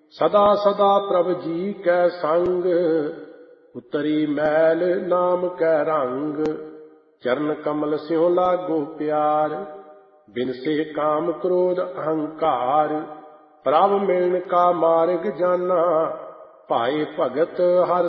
ਸਦਾ ਸਦਾ ਪ੍ਰਭ ਜੀ ਕੈ ਸੰਗ, ਉਤਰੀ ਮੈਲ ਨਾਮ ਕੈ ਰੰਗ। ਚਰਨ ਕਮਲ ਸਿਉ ਲਾਗੋ ਪਿਆਰ, ਬਿਨਸੇ ਕਾਮ ਕ੍ਰੋਧ ਅਹੰਕਾਰ। ਪ੍ਰਭ ਮਿਲਨ ਕਾ ਮਾਰਗ ਜਾਨਾ, ਭਾਏ ਭਗਤ ਹਰ